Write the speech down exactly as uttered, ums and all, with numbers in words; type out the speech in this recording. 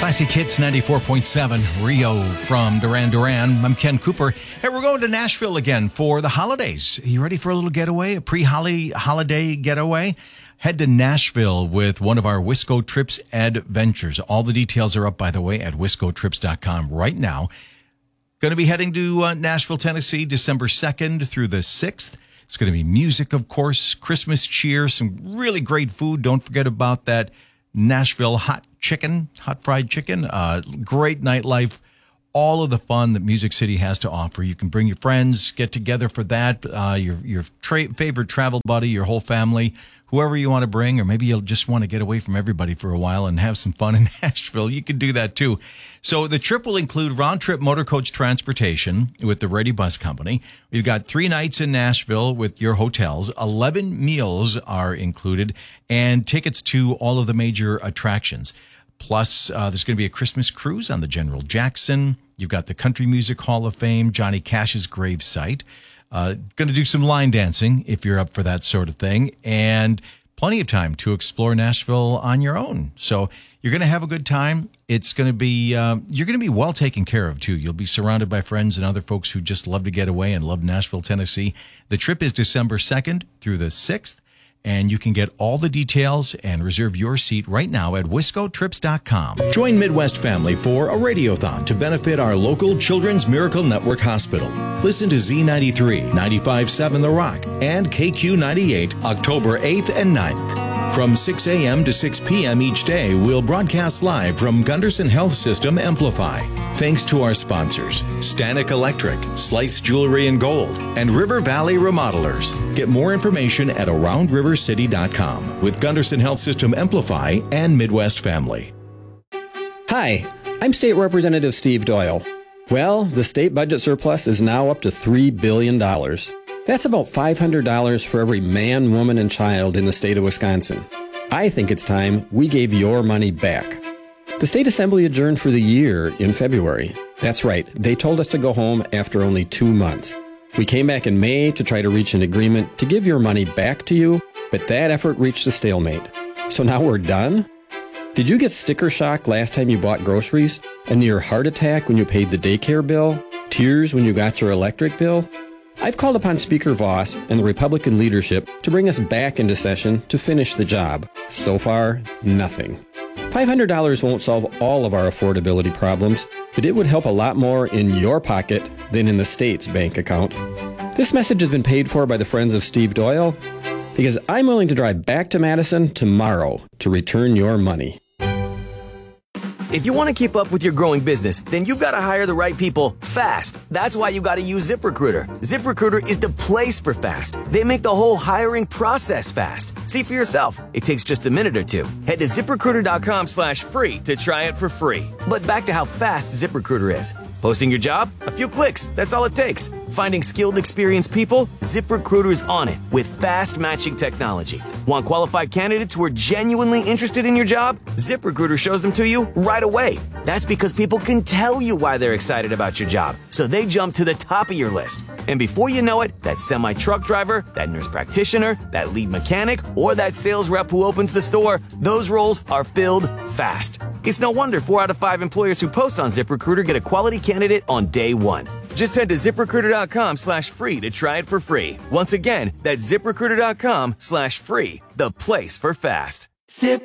Classic Hits ninety-four point seven, Rio from Duran Duran. I'm Ken Cooper. Hey, we're going to Nashville again for the holidays. Are you ready for a little getaway, a pre-holiday getaway? Head to Nashville with one of our Wisco Trips adventures. All the details are up, by the way, at wisco trips dot com right now. Going to be heading to uh, Nashville, Tennessee, December second through the sixth. It's going to be music, of course, Christmas cheer, some really great food. Don't forget about that Nashville hot chicken, hot fried chicken, uh, great nightlife, all of the fun that Music City has to offer. You can bring your friends, get together for that, uh, your your tra- favorite travel buddy, your whole family, whoever you want to bring, or maybe you'll just want to get away from everybody for a while and have some fun in Nashville. You can do that too. So the trip will include round-trip motor coach transportation with the Ready Bus Company. We've got three nights in Nashville with your hotels. eleven meals are included and tickets to all of the major attractions. Plus, uh, there's going to be a Christmas cruise on the General Jackson. You've got the Country Music Hall of Fame, Johnny Cash's grave site. Uh, going to do some line dancing if you're up for that sort of thing. And plenty of time to explore Nashville on your own. So you're going to have a good time. It's going to be, uh, you're going to be well taken care of, too. You'll be surrounded by friends and other folks who just love to get away and love Nashville, Tennessee. The trip is December second through the sixth. And you can get all the details and reserve your seat right now at wisco trips dot com. Join Midwest Family for a radiothon to benefit our local Children's Miracle Network Hospital. Listen to Z ninety-three, ninety-five point seven The Rock, and K Q ninety-eight, October eighth and ninth. From six a.m. to six p.m. each day, we'll broadcast live from Gunderson Health System Amplify. Thanks to our sponsors, Stanek Electric, Slice Jewelry and Gold, and River Valley Remodelers. Get more information at around river city dot com with Gunderson Health System Amplify and Midwest Family. Hi, I'm State Representative Steve Doyle. Well, the state budget surplus is now up to three billion dollars. That's about five hundred dollars for every man, woman, and child in the state of Wisconsin. I think it's time we gave your money back. The State Assembly adjourned for the year in February. That's right, they told us to go home after only two months. We came back in May to try to reach an agreement to give your money back to you, but that effort reached a stalemate. So now we're done? Did you get sticker shock last time you bought groceries? A near heart attack when you paid the daycare bill? Tears when you got your electric bill? I've called upon Speaker Voss and the Republican leadership to bring us back into session to finish the job. So far, nothing. five hundred dollars won't solve all of our affordability problems, but it would help a lot more in your pocket than in the state's bank account. This message has been paid for by the Friends of Steve Doyle, because I'm willing to drive back to Madison tomorrow to return your money. If you want to keep up with your growing business, then you've got to hire the right people fast. That's why you got to use ZipRecruiter. ZipRecruiter is the place for fast. They make the whole hiring process fast. See for yourself. It takes just a minute or two. Head to ZipRecruiter.com slash free to try it for free. But back to how fast ZipRecruiter is. Posting your job? A few clicks. That's all it takes. Finding skilled, experienced people? ZipRecruiter's on it with fast matching technology. Want qualified candidates who are genuinely interested in your job? ZipRecruiter shows them to you right away. That's because people can tell you why they're excited about your job, so they jump to the top of your list. And before you know it, that semi-truck driver, that nurse practitioner, that lead mechanic, or that sales rep who opens the store, those roles are filled fast. It's no wonder four out of five employers who post on ZipRecruiter get a quality candidate on day one. Just head to ZipRecruiter.com slash free to try it for free. Once again, that's ZipRecruiter.com slash free, the place for fast. Zip.